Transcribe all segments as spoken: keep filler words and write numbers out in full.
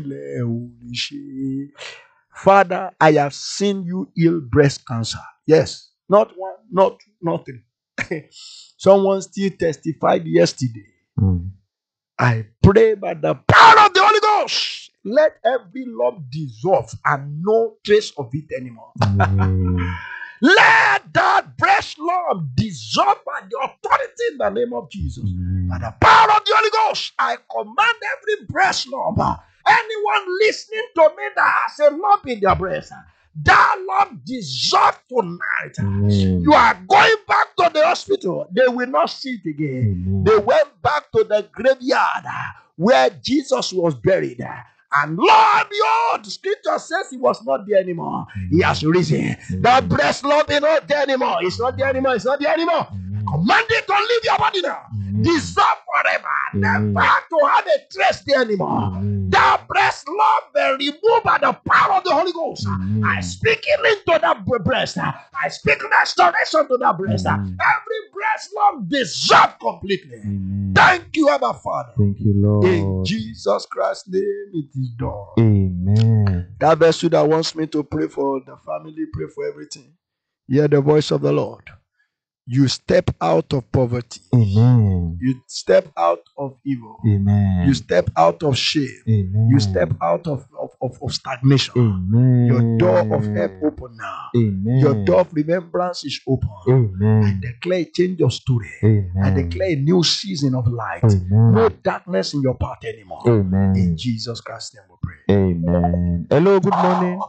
Father, I have seen you heal breast cancer. Yes, not one, not two, not three. Someone still testified yesterday. Mm. I pray by the power of the Holy Ghost, let every lump dissolve and no trace of it anymore. Mm. Let that breast lump dissolve by the authority in the name of Jesus. Mm. By the power of the Holy Ghost, I command every breast lump, anyone listening to me that has a lump in their breast, that lump dissolve tonight. Amen. You are going back to the hospital. They will not see it again. Amen. They went back to the graveyard where Jesus was buried. And Lord, behold, the scripture says he was not there anymore. He has risen. That breast lump is not there anymore. It's not there anymore. It's not there anymore. Command it to leave your body now. Dissolve forever. Amen. Never to have a trace there anymore. Amen. That breast lump be removed by the power of the Holy Ghost. Amen. I speak healing to that bre- breast. I speak restoration to that breast. Amen. Every breast lump dissolve completely. Amen. Thank you, Abba Father. Thank you, In Lord. Jesus Christ's name, it is done. Amen. That vessel that wants me to pray for the family, pray for everything. Hear the voice of the Lord. You step out of poverty. Amen. You step out of evil. Amen. You step out of shame. Amen. You step out of, of, of, of stagnation. Amen. Your door of help open now. Amen. Your door of remembrance is open. I Amen. declare a change of story. Amen. I declare a new season of light. Amen. No darkness in your path anymore. Amen. In Jesus Christ's name we pray. Amen. Hello, good morning.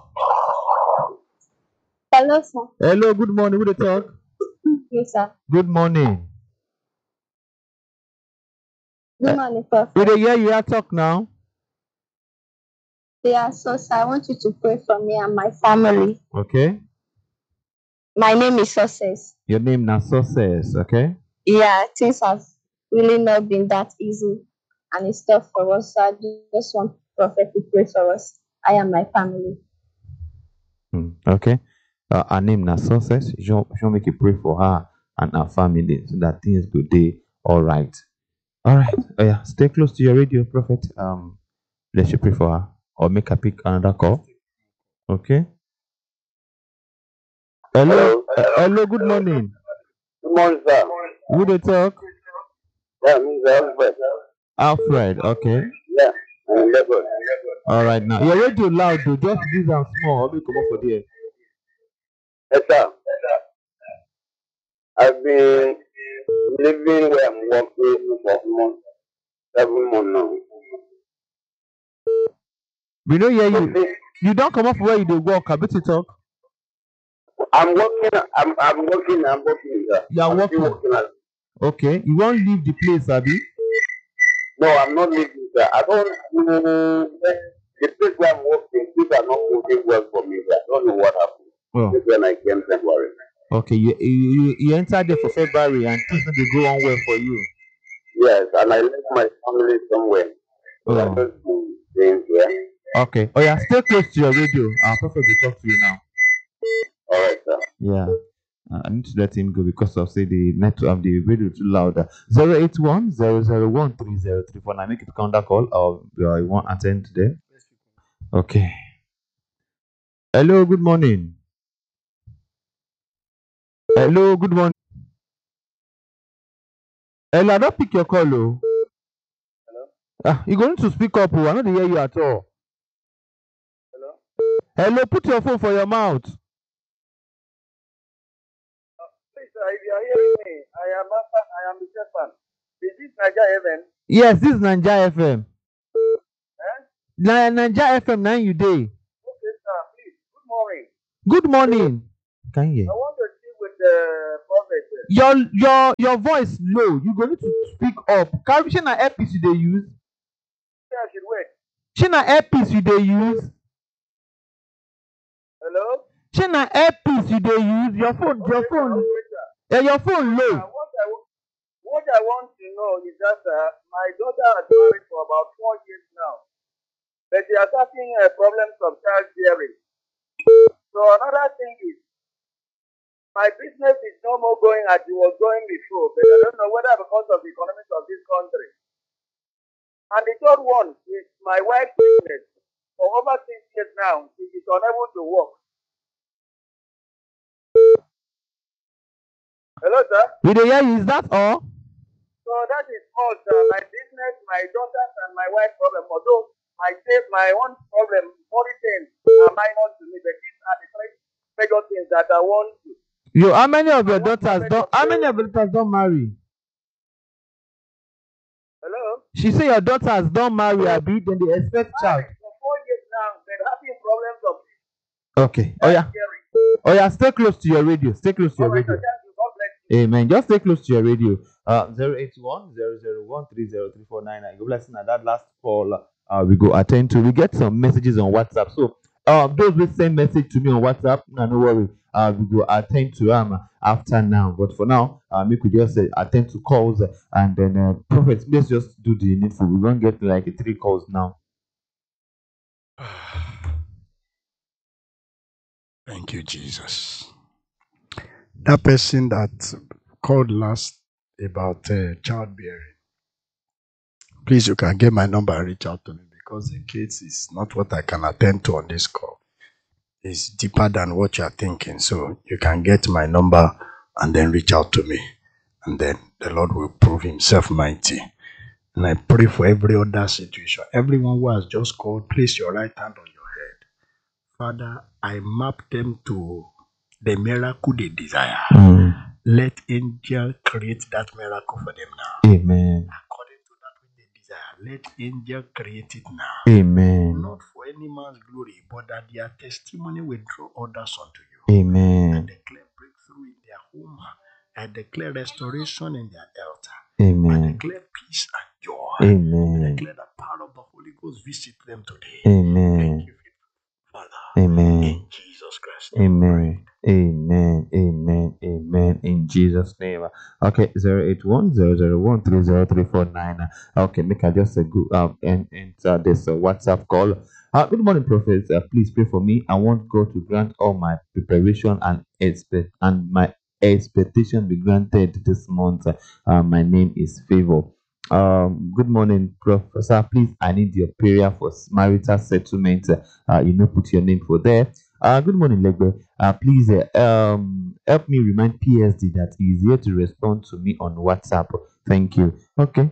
Hello, sir. Hello, good morning. Who dey talk? Yes, sir. Good morning. Good morning, Prophet. We dey hear you here talk now. Yeah, so sir, I want you to pray for me and my family. Okay. My name is Success. Your name na Success. Okay. Yeah, things have really not been that easy, and it's tough for us. So I just want Prophet to pray for us. I and my family. Hmm. Okay. Uh, her name na Success. She wan she wan make you pray for her and her family so that things go dey all right. All right. Oh yeah. Stay close to your radio, Prophet. Um, let you pray for her or make her pick another call. Okay. Hello. Hello. Uh, hello. Good morning. Good morning, sir. Who dey talk? Yeah, Mister Alfred. Alfred. Okay. Yeah, I'm in Lagos. All right now. Your radio loud though. Just use am small. Or make comot for there. Yes, sir. I've been living where I'm working for months, seven months now. We no hear you. Okay. You don comot for where you dey work. Abi to talk. I'm working. I'm I'm working. I'm working, sir. You are I'm still working. working. At, Okay. You wan leave the place, abi? no, I'm not leaving, sir. I don't. Mm, the place where I'm working, things are not moving well for me. Sir. I don't know what happened. Oh. This is when I came February. Okay. You you you entered there for February and things no dey go on well for you. Yes, and I left my family somewhere. So I Oh. just moved things here. Okay. Oh yeah. Stay close to your radio. Our prophet will talk to you now. All right, sir. Yeah. Uh, I need to let him go because of say the network of the radio too loud. Zero eight one zero zero one three zero three four. Now make it count that call or uh, you want attend today. Okay. Hello. Good morning. Hello. Good morning. Hello. I don't pick your call, oh. Hello? Ah, you going to speak up? Oh. I don't hear you at all. Hello? Hello. Put your phone for your mouth. Please, sir, if you are hearing me, I am Master, I am the Stefan. Is this Niger Heaven? Yes, this is Ninja F M. Eh? Na Ninja F M. Now you day. Okay, sir, please. Good morning. Good morning. Can you I hear? want to speak with the prophet. sir. Your your your voice low. You go need to speak up. Carry shey na earpiece you dey use. Say I should wait. Shey na earpiece you dey use. Hello? Shey na earpiece you dey use. Your phone your Okay, sir, phone okay, sir. yeah, your phone Sir, low. what I, wa- what I want to know is that uh, my daughter has married for about four years now, but she has having uh, problems of childbearing. So another thing is, my business is no more going as it was going before, but I don't know whether because of the economics of this country. And the third one is my wife's business. over six years now. She is unable to work. Hello, sir. We dey hear you. Is that all? So that is all, sir. My business, my daughters, and my wife's problem. Although I say my own problem, forty things are minor to me, but these are the three major things that I want to. You, how many of your I want daughters to don't? How many of your daughters don't marry? Hello? She say your daughters don't marry, abi? Then they expect child. For four years now, they're having problems of Okay. Oh yeah. hearing. Oh yeah. Stay close to your radio. Stay close to All your right, sir. radio. Thank you. God bless you. Amen. Just stay close to your radio. Uh, zero eight one zero zero one three zero three four nine nine. Go blessing at that last call. Uh, we go attend to. We get some messages on WhatsApp. So, um, those will send message to me on WhatsApp. No, no worry. Uh, we go attend to um after now. But for now, uh, we could just uh, attend to calls uh, and then uh, prophets. Let's just do the needful. We won't get like three calls now. Thank you, Jesus. That person that called last about uh, childbearing, please, you can get my number and reach out to me because the case is not what I can attend to on this call. It's deeper than what you're thinking. So you can get my number and then reach out to me. And then the Lord will prove himself mighty. And I pray for every other situation. Everyone who has just called, place your right hand on your head. Father, I map them to the miracle they desire. Mm. Let angel create that miracle for them now. Amen. According to that which they desire, let angel create it now. Amen. Not for any man's glory, but that their testimony will draw others unto you. I Amen. declare breakthrough in their home. I declare restoration in their health. Amen. I declare peace and joy. I Amen. declare the power of the Holy Ghost visit them today. Amen. Thank you, Father. Amen. In Jesus Christ. name we Amen. Amen. Amen. Amen. In Jesus' name. Okay, zero eight one zero zero one three zero three four nine. Okay, make I just a good um and enter this uh, WhatsApp call. Uh, good morning, prophets. Uh, please pray for me. I want God to grant all my preparation and expect and my expectation be granted this month. Uh, my name is Favor. Um, good morning, Professor. Please, I need your prayer for marital settlement. Uh, you know, put your name for there. Uh, good morning, Legbe. Uh, please uh, um help me remind P S D that he is here to respond to me on WhatsApp. Thank you. Okay.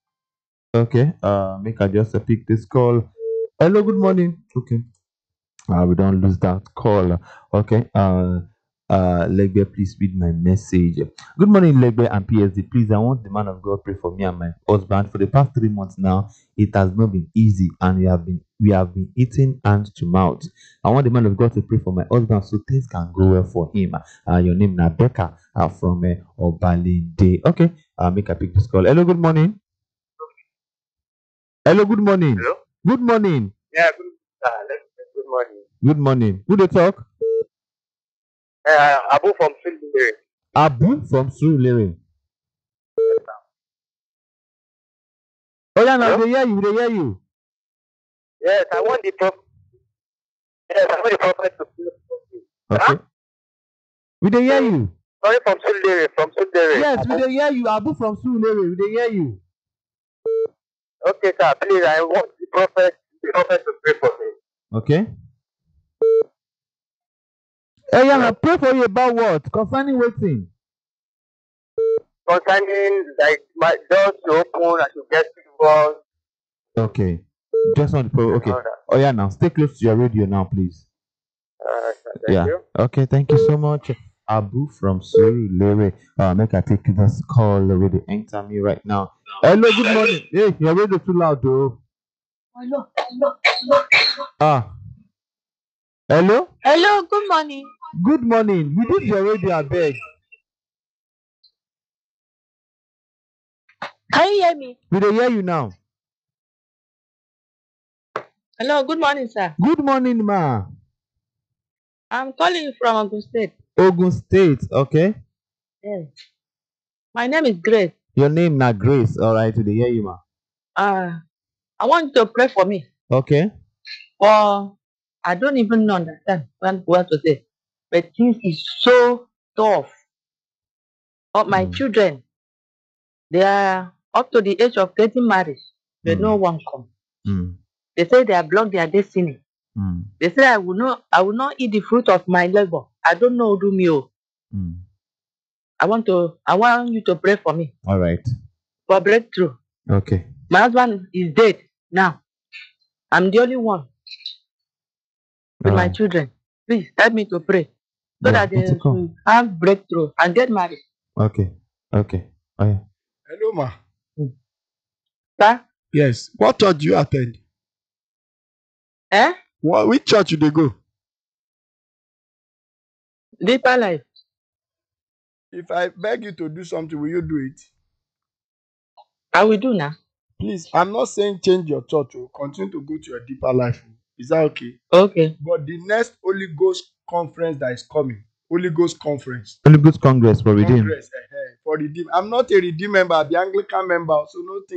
Okay. Uh, make I just uh, pick this call. Hello. Good morning. Okay. Uh, we don't lose that call. Okay. Uh, uh, Legbe, please read my message. Good morning, Legbe and P S D. Please, I want the man of God pray for me and my husband. For the past three months now, it has not been easy, and we have been we have been eating hand to mouth. I want the man of God to pray for my husband so things can go well for him. Uh, your name is Becca uh, from uh, Obalinde. Okay. Uh, make a pick this call. Hello. Good morning. Hello. Good morning. Hello? Good morning. Yeah, good, uh, good morning. Good morning. Who they talk? Uh, Abu from Sydney. Abu from Surulere. Oh yeah, now Hello? they hear you. They hear you. Yes, I want the prophet. Yes, I want the prophet to pray for me. Okay. We they hear you. Sorry, from Sydney. From Sydney. Yes, we they hear you. Abu from Surulere. We they hear you. Okay, sir. Please, I want the prophet, the prophet to pray for me. Okay. Hey, yeah, I pray for you about what? Concerning waiting. Concerning like my doors to open, I should get people. Okay. Just want to pray. Okay. All that. Oh yeah, now stay close to your radio now, please. Uh, thank Yeah. you. Okay. Thank you so much, Abu from Surulere. Uh, make I take this call already. Enter me right now. Hello. Good morning. Hey, your radio too loud, though. Hello, hello, hello. Ah. Hello. Hello, good morning. Good morning. We did your radio, I beg. Can you hear me? We dey hear you now. Hello, good morning, sir. Good morning, ma. I'm calling you from Ogun State. Ogun State, okay. Yes. My name is Grace. Your name na Grace, all right. We dey hear you, ma. Uh, I want you to pray for me. Okay. For I don't even understand what, what to say. But things is so tough. But my Mm. children, they are up to the age of getting married. But Mm. no one come. Mm. They say they have blocked their destiny. Mm. They say I will not I will not eat the fruit of my labor. I don't know do me. Oh. Mm. I want to I want you to pray for me All right. for breakthrough. Okay. My husband is dead now. I'm the only one with All my right. children. Please help me to pray so Yeah, that they it's a call. should have breakthrough and get married. Okay. Okay. Oh yeah. Hello, ma. Sir? Yes. What church do you attend? Eh? What, which church do they go? Deeper life. If I beg you to do something, will you do it? I will do now. Please, I'm not saying change your church. Oh. Continue to go to your deeper life. Oh. Is that okay? Okay. But the next Holy Ghost conference that is coming, Holy Ghost conference, Holy Ghost Congress for Redeem. Congress eh, eh, for Redeem. I'm not a Redeem member, I'm the Anglican member, so no thing.